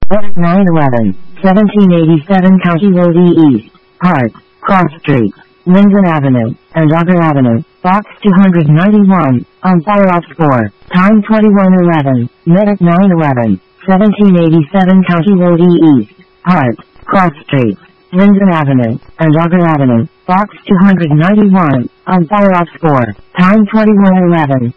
Medic 911, 1787 County Road E East, Hart, Cross Street, Linden Avenue, and Auger Avenue, Box 291, on fire off score, time 21:11, Medic 911, 1787 County Road E East, Hart, Cross Street, Linden Avenue, and Auger Avenue, Box 291, on fire off score, time 21:11.